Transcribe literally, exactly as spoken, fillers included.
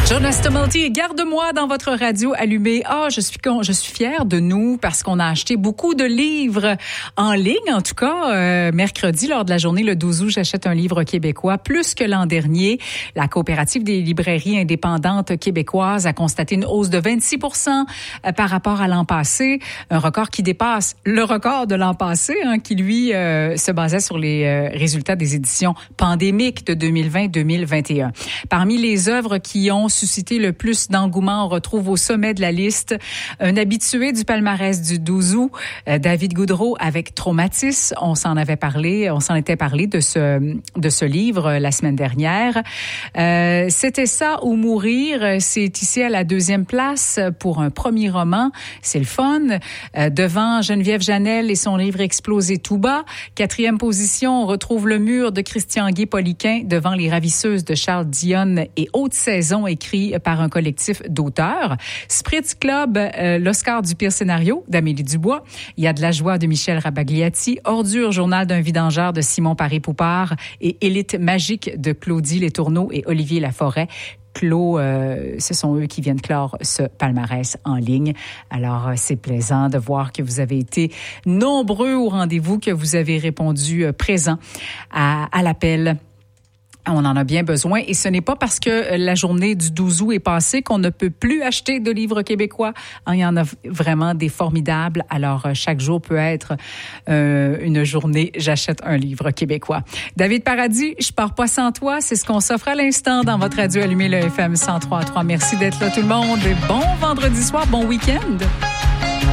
Jonas Tumulty, garde-moi dans votre radio allumée. Ah, je suis je suis fière de nous parce qu'on a acheté beaucoup de livres en ligne. En tout cas, euh, mercredi, lors de la journée le douze août, j'achète un livre québécois plus que l'an dernier. La coopérative des librairies indépendantes québécoises a constaté une hausse de vingt-six pour cent par rapport à l'an passé. Un record qui dépasse le record de l'an passé, hein, qui lui euh, se basait sur les euh, résultats des éditions pandémiques de deux mille vingt deux mille vingt et un. Parmi les œuvres qui ont suscité le plus d'engouement, on retrouve au sommet de la liste un habitué du palmarès du douze août, euh, David Goudreau avec Traumatis. On s'en avait parlé, on s'en était parlé de ce de ce livre euh, la semaine dernière. Euh, C'était ça ou mourir, c'est ici à la deuxième place pour un premier roman. C'est le fun. Euh, devant Geneviève Janel et son livre Exploser tout bas. Quatrième position, on retrouve Le mur de Christian-Guy Poliquin devant Les ravisseuses de Charles Dionne et Haute saison écrit par un collectif d'auteurs. Spritz Club, euh, l'Oscar du pire scénario d'Amélie Dubois. Il y a de la joie de Michel Rabagliati. Ordure, journal d'un vidangeur de Simon Paré-Poupard et Élite magique de Claudie Letourneau et Olivier Laforêt. Clos, euh, ce sont eux qui viennent clore ce palmarès en ligne. Alors, euh, c'est plaisant de voir que vous avez été nombreux au rendez-vous, que vous avez répondu euh, présent à, à l'appel. On en a bien besoin et ce n'est pas parce que la journée du douze août est passée qu'on ne peut plus acheter de livres québécois. Il y en a vraiment des formidables. Alors, chaque jour peut être euh, une journée, j'achète un livre québécois. David Paradis, je pars pas sans toi. C'est ce qu'on s'offre à l'instant dans votre radio allumée, le F M cent trois point trois. Merci d'être là tout le monde. Bon vendredi soir, bon week-end.